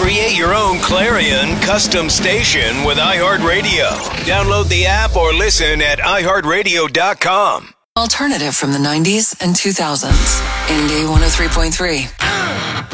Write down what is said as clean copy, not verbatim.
Create your own Clarion custom station with iHeartRadio. Download the app or listen at iHeartRadio.com. Alternative from the 90s and 2000s. Indie 103.3.